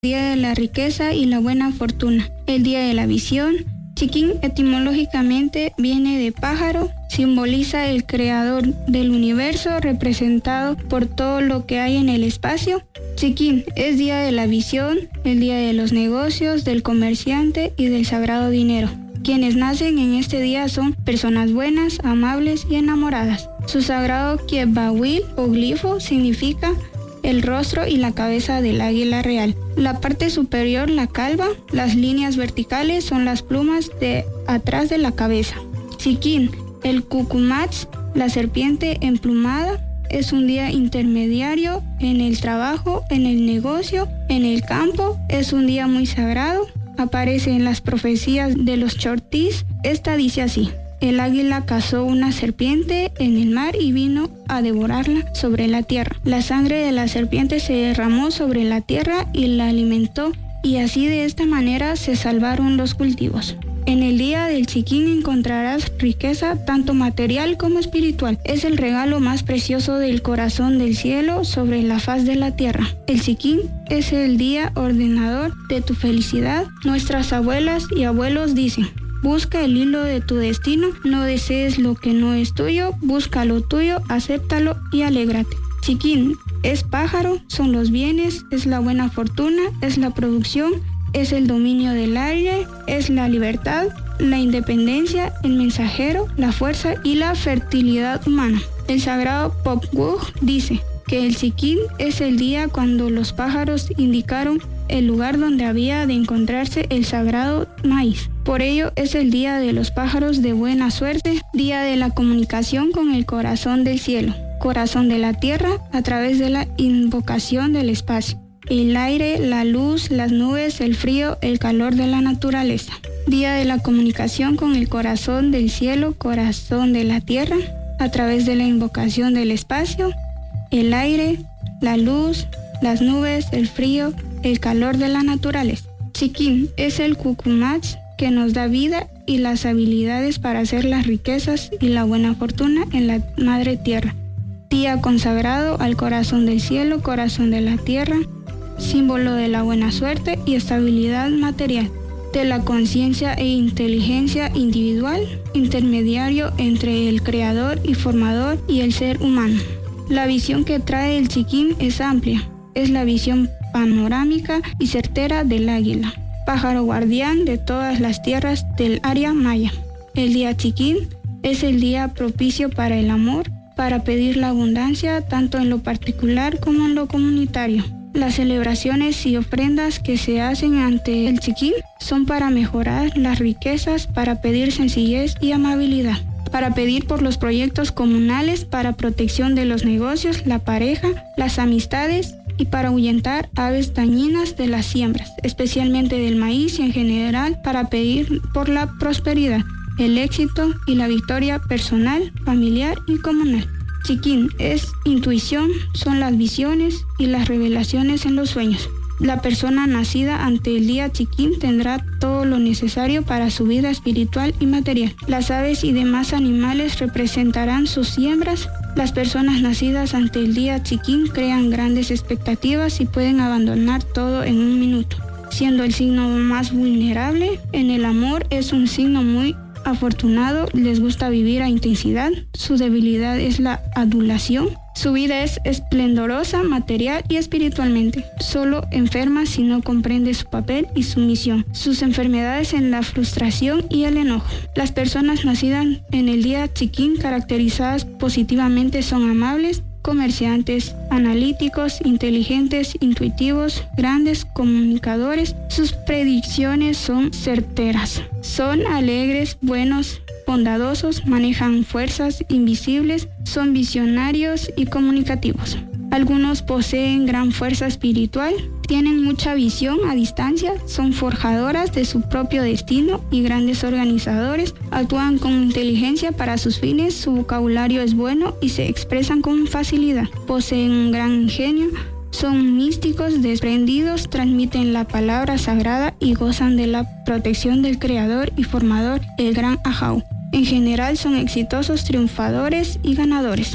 día de la riqueza y la buena fortuna, el día de la visión. Chiquín etimológicamente viene de pájaro, simboliza el creador del universo representado por todo lo que hay en el espacio. Chiquín es día de la visión, el día de los negocios, del comerciante y del sagrado dinero. Quienes nacen en este día son personas buenas, amables y enamoradas. Su sagrado Kiebawil o glifo significa el rostro y la cabeza del águila real. La parte superior, la calva, las líneas verticales son las plumas de atrás de la cabeza. Chiquín, el cucumats, la serpiente emplumada, es un día intermediario en el trabajo, en el negocio, en el campo. Es un día muy sagrado. Aparece en las profecías de los chortís. Esta dice así: el águila cazó una serpiente en el mar y vino a devorarla sobre la tierra. La sangre de la serpiente se derramó sobre la tierra y la alimentó, y así de esta manera se salvaron los cultivos. En el día del Chiquín encontrarás riqueza tanto material como espiritual. Es el regalo más precioso del corazón del cielo sobre la faz de la tierra. El Chiquín es el día ordenador de tu felicidad. Nuestras abuelas y abuelos dicen: busca el hilo de tu destino, no desees lo que no es tuyo, busca lo tuyo, acéptalo y alégrate. Chiquín es pájaro, son los bienes, es la buena fortuna, es la producción, es el dominio del aire, es la libertad, la independencia, el mensajero, la fuerza y la fertilidad humana. El sagrado Popgug dice que el Chiquín es el día cuando los pájaros indicaron el lugar donde había de encontrarse el sagrado maíz. Por ello es el día de los pájaros de buena suerte, día de la comunicación con el corazón del cielo, corazón de la tierra a través de la invocación del espacio, el aire, la luz, las nubes, el frío, el calor de la naturaleza. Día de la comunicación con el corazón del cielo, corazón de la tierra, a través de la invocación del espacio, el aire, la luz, las nubes, el frío, el calor de la naturaleza. Chiquín es el cucumats que nos da vida y las habilidades para hacer las riquezas y la buena fortuna en la madre tierra. Día consagrado al corazón del cielo, corazón de la tierra, símbolo de la buena suerte y estabilidad material, de la conciencia e inteligencia individual, intermediario entre el creador y formador y el ser humano. La visión que trae el Chiquín es amplia, es la visión panorámica y certera del águila, pájaro guardián de todas las tierras del área maya. El día Chiquín es el día propicio para el amor, para pedir la abundancia tanto en lo particular como en lo comunitario. Las celebraciones y ofrendas que se hacen ante el Chiquín son para mejorar las riquezas, para pedir sencillez y amabilidad, para pedir por los proyectos comunales, para protección de los negocios, la pareja, las amistades y para ahuyentar aves dañinas de las siembras, especialmente del maíz y en general para pedir por la prosperidad, el éxito y la victoria personal, familiar y comunal. Chiquín es intuición, son las visiones y las revelaciones en los sueños. La persona nacida ante el día Chiquín tendrá todo lo necesario para su vida espiritual y material. Las aves y demás animales representarán sus siembras. Las personas nacidas ante el día Chiquín crean grandes expectativas y pueden abandonar todo en un minuto. Siendo el signo más vulnerable, en el amor es un signo muy afortunado, les gusta vivir a intensidad, su debilidad es la adulación, su vida es esplendorosa material y espiritualmente, solo enferma si no comprende su papel y su misión, sus enfermedades en la frustración y el enojo. Las personas nacidas en el día Chiquín caracterizadas positivamente son amables, comerciantes, analíticos, inteligentes, intuitivos, grandes comunicadores. Sus predicciones son certeras. Son alegres, buenos, bondadosos, manejan fuerzas invisibles, son visionarios y comunicativos. Algunos poseen gran fuerza espiritual, tienen mucha visión a distancia, son forjadoras de su propio destino y grandes organizadores, actúan con inteligencia para sus fines, su vocabulario es bueno y se expresan con facilidad. Poseen un gran ingenio, son místicos, desprendidos, transmiten la palabra sagrada y gozan de la protección del creador y formador, el gran Ahau. En general son exitosos, triunfadores y ganadores.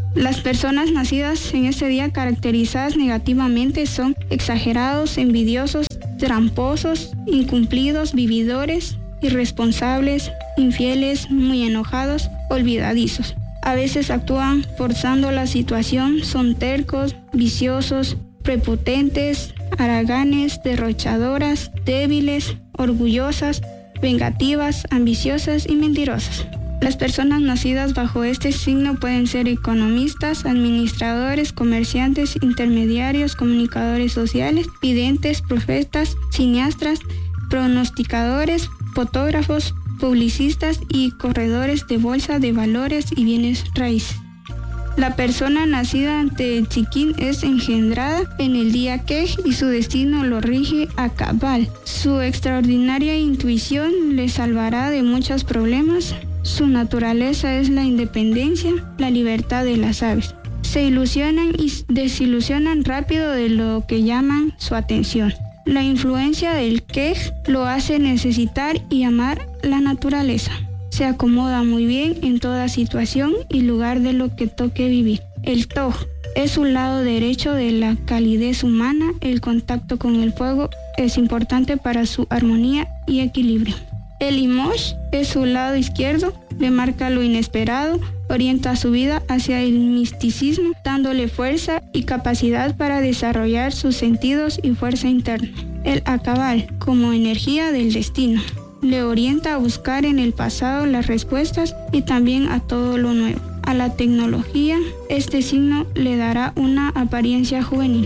Las personas nacidas en este día caracterizadas negativamente son exagerados, envidiosos, tramposos, incumplidos, vividores, irresponsables, infieles, muy enojados, olvidadizos. A veces actúan forzando la situación, son tercos, viciosos, prepotentes, haraganes, derrochadoras, débiles, orgullosas, vengativas, ambiciosas y mentirosas. Las personas nacidas bajo este signo pueden ser economistas, administradores, comerciantes, intermediarios, comunicadores sociales, videntes, profetas, cineastas, pronosticadores, fotógrafos, publicistas y corredores de bolsa de valores y bienes raíces. La persona nacida ante el Chiquín es engendrada en el día Quej y su destino lo rige a cabal. Su extraordinaria intuición le salvará de muchos problemas. Su naturaleza es la independencia, la libertad de las aves. Se ilusionan y desilusionan rápido de lo que llaman su atención. La influencia del Quej lo hace necesitar y amar la naturaleza. Se acomoda muy bien en toda situación y lugar de lo que toque vivir. El Toj es un lado derecho de la calidez humana. El contacto con el fuego es importante para su armonía y equilibrio. El Imosh es su lado izquierdo, le marca lo inesperado, orienta su vida hacia el misticismo, dándole fuerza y capacidad para desarrollar sus sentidos y fuerza interna. El Akabal, como energía del destino, le orienta a buscar en el pasado las respuestas y también a todo lo nuevo. A la tecnología, este signo le dará una apariencia juvenil.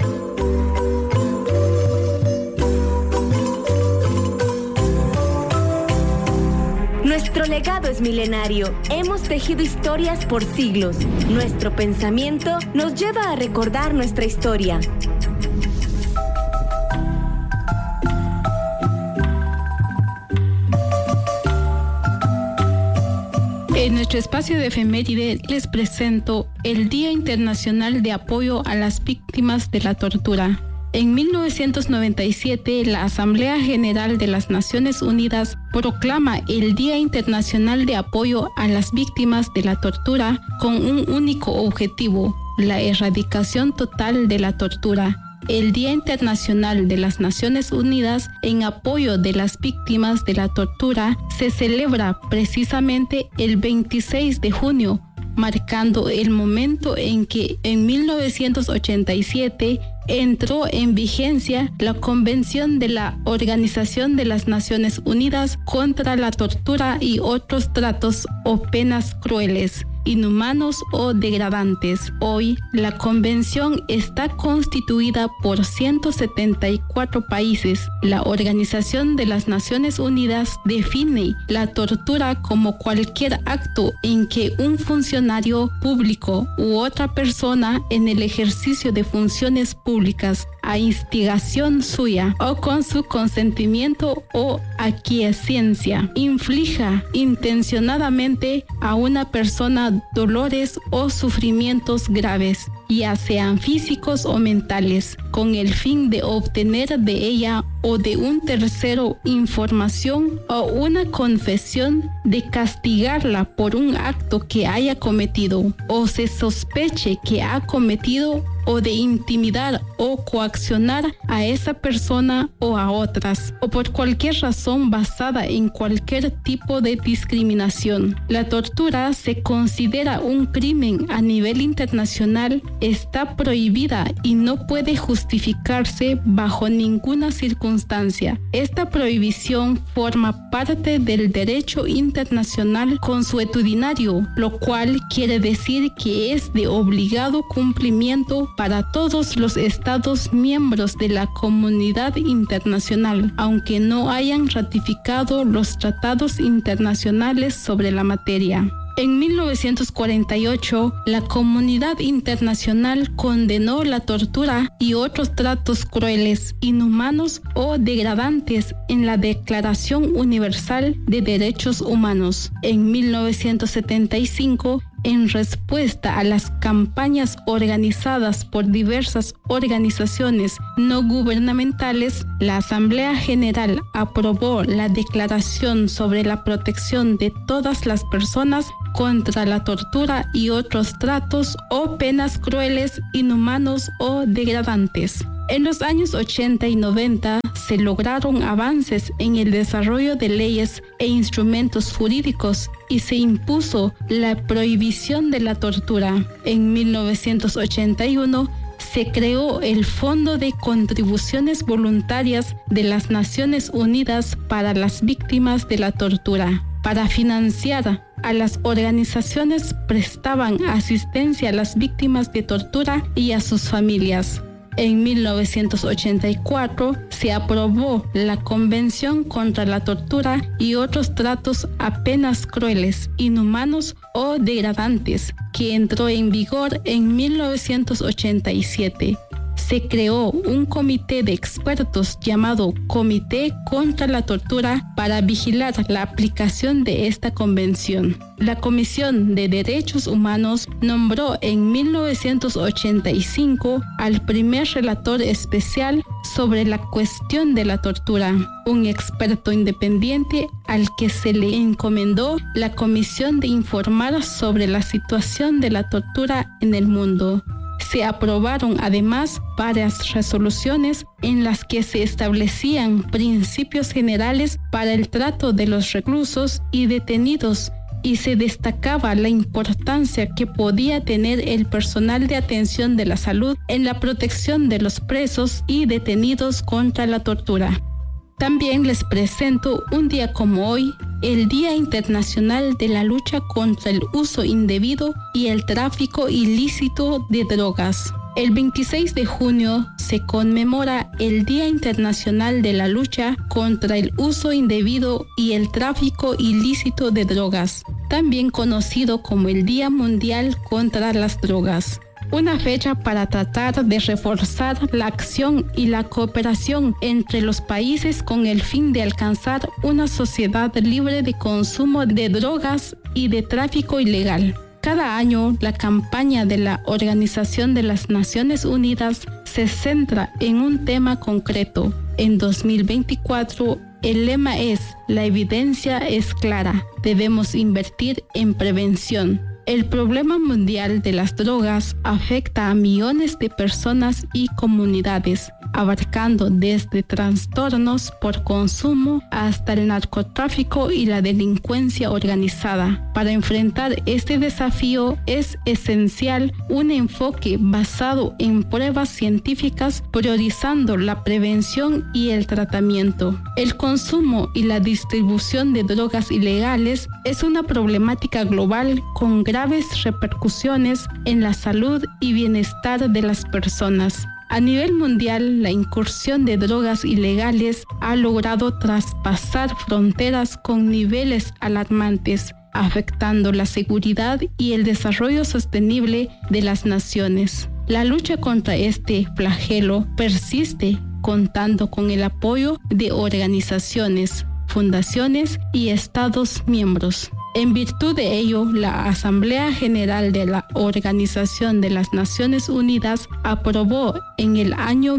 Nuestro legado es milenario. Hemos tejido historias por siglos. Nuestro pensamiento nos lleva a recordar nuestra historia. En nuestro espacio de efeméride les presento el Día Internacional de Apoyo a las Víctimas de la Tortura. En 1997, la Asamblea General de las Naciones Unidas proclama el Día Internacional de Apoyo a las Víctimas de la Tortura con un único objetivo: la erradicación total de la tortura. El Día Internacional de las Naciones Unidas en apoyo de las víctimas de la tortura se celebra precisamente el 26 de junio, marcando el momento en que en 1987 entró en vigencia la Convención de la Organización de las Naciones Unidas contra la tortura y otros tratos o penas crueles, inhumanos o degradantes. Hoy, la convención está constituida por 174 países. La Organización de las Naciones Unidas define la tortura como cualquier acto en que un funcionario público u otra persona en el ejercicio de funciones públicas a instigación suya o con su consentimiento o aquiescencia inflija intencionadamente a una persona dolores o sufrimientos graves, ya sean físicos o mentales, con el fin de obtener de ella o de un tercero información o una confesión, de castigarla por un acto que haya cometido o se sospeche que ha cometido, o de intimidar o coaccionar a esa persona o a otras, o por cualquier razón basada en cualquier tipo de discriminación. La tortura se considera un crimen a nivel internacional, está prohibida y no puede justificarse bajo ninguna circunstancia. Esta prohibición forma parte del derecho internacional consuetudinario, lo cual quiere decir que es de obligado cumplimiento para todos los Estados miembros de la comunidad internacional, aunque no hayan ratificado los tratados internacionales sobre la materia. En 1948, la comunidad internacional condenó la tortura y otros tratos crueles, inhumanos o degradantes en la Declaración Universal de Derechos Humanos. En 1975, en respuesta a las campañas organizadas por diversas organizaciones no gubernamentales, la Asamblea General aprobó la Declaración sobre la Protección de todas las personas contra la tortura y otros tratos o penas crueles, inhumanos o degradantes. En los años 80 y 90 se lograron avances en el desarrollo de leyes e instrumentos jurídicos y se impuso la prohibición de la tortura. En 1981 se creó el Fondo de Contribuciones Voluntarias de las Naciones Unidas para las Víctimas de la Tortura, para financiar a las organizaciones que prestaban asistencia a las víctimas de tortura y a sus familias. En 1984 se aprobó la Convención contra la Tortura y otros tratos a penas crueles, inhumanos o degradantes, que entró en vigor en 1987. Se creó un comité de expertos llamado Comité contra la Tortura para vigilar la aplicación de esta convención. La Comisión de Derechos Humanos nombró en 1985 al primer relator especial sobre la cuestión de la tortura, un experto independiente al que se le encomendó la comisión de informar sobre la situación de la tortura en el mundo. Se aprobaron además varias resoluciones en las que se establecían principios generales para el trato de los reclusos y detenidos y se destacaba la importancia que podía tener el personal de atención de la salud en la protección de los presos y detenidos contra la tortura. También les presento un día como hoy, el Día Internacional de la Lucha contra el Uso Indebido y el Tráfico Ilícito de Drogas. El 26 de junio se conmemora el Día Internacional de la Lucha contra el Uso Indebido y el Tráfico Ilícito de Drogas, también conocido como el Día Mundial contra las Drogas. Una fecha para tratar de reforzar la acción y la cooperación entre los países con el fin de alcanzar una sociedad libre de consumo de drogas y de tráfico ilegal. Cada año, la campaña de la Organización de las Naciones Unidas se centra en un tema concreto. En 2024, el lema es: la evidencia es clara, debemos invertir en prevención. El problema mundial de las drogas afecta a millones de personas y comunidades, abarcando desde trastornos por consumo hasta el narcotráfico y la delincuencia organizada. Para enfrentar este desafío es esencial un enfoque basado en pruebas científicas, priorizando la prevención y el tratamiento. El consumo y la distribución de drogas ilegales es una problemática global con graves repercusiones en la salud y bienestar de las personas. A nivel mundial, la incursión de drogas ilegales ha logrado traspasar fronteras con niveles alarmantes, afectando la seguridad y el desarrollo sostenible de las naciones. La lucha contra este flagelo persiste, contando con el apoyo de organizaciones, fundaciones y Estados miembros. En virtud de ello, la Asamblea General de la Organización de las Naciones Unidas aprobó en el año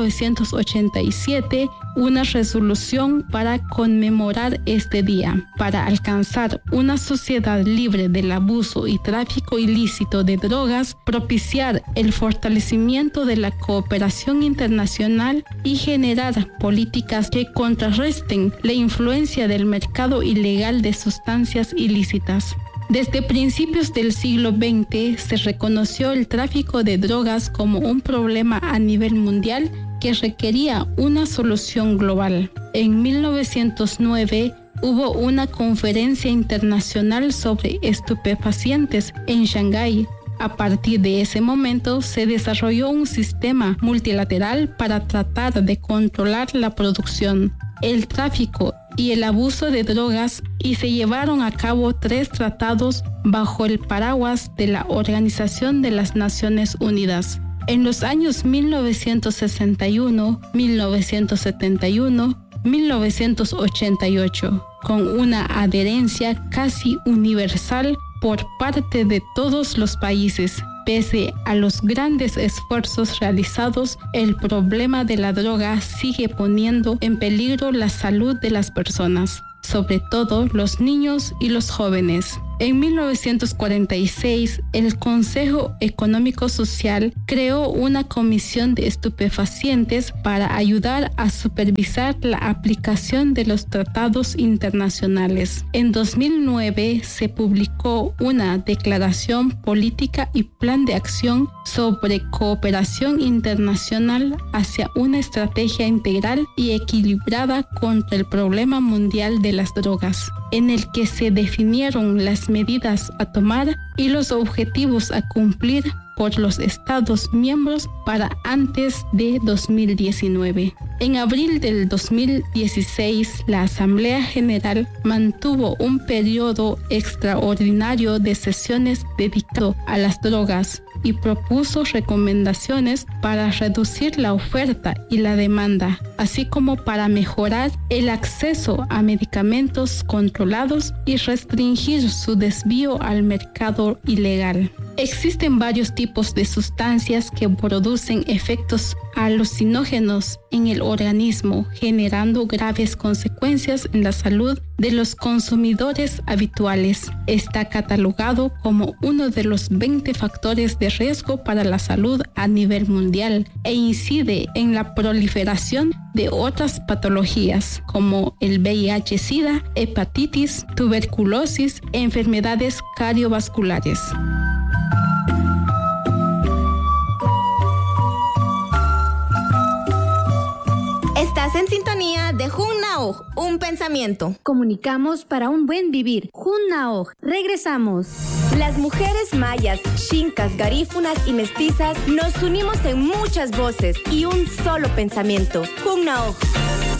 1987 una resolución para conmemorar este día, para alcanzar una sociedad libre del abuso y tráfico ilícito de drogas, propiciar el fortalecimiento de la cooperación internacional y generar políticas que contrarresten la influencia del mercado ilegal de sustancias ilícitas. Desde principios del siglo XX se reconoció el tráfico de drogas como un problema a nivel mundial que requería una solución global. En 1909 hubo una conferencia internacional sobre estupefacientes en Shanghái. A partir de ese momento se desarrolló un sistema multilateral para tratar de controlar la producción, el tráfico y el abuso de drogas, y se llevaron a cabo 3 tratados bajo el paraguas de la Organización de las Naciones Unidas. En los años 1961, 1971, 1988, con una adherencia casi universal por parte de todos los países. Pese a los grandes esfuerzos realizados, el problema de la droga sigue poniendo en peligro la salud de las personas, sobre todo los niños y los jóvenes. En 1946, el Consejo Económico Social creó una comisión de estupefacientes para ayudar a supervisar la aplicación de los tratados internacionales. En 2009 se publicó una declaración política y plan de acción sobre cooperación internacional hacia una estrategia integral y equilibrada contra el problema mundial de las drogas, en el que se definieron las medidas a tomar y los objetivos a cumplir por los Estados miembros para antes de 2019. En abril del 2016, la Asamblea General mantuvo un periodo extraordinario de sesiones dedicado a las drogas y propuso recomendaciones para reducir la oferta y la demanda, así como para mejorar el acceso a medicamentos controlados y restringir su desvío al mercado ilegal. Existen varios tipos de sustancias que producen efectos alucinógenos en el organismo, generando graves consecuencias en la salud de los consumidores habituales. Está catalogado como uno de los 20 factores de riesgo para la salud a nivel mundial e incide en la proliferación de otras patologías como el VIH-Sida, hepatitis, tuberculosis e enfermedades cardiovasculares. Estás en sintonía de Junnaoj, un pensamiento. Comunicamos para un buen vivir. Junnaoj, regresamos. Las mujeres mayas, xincas, garífunas y mestizas nos unimos en muchas voces y un solo pensamiento. Junnaoj.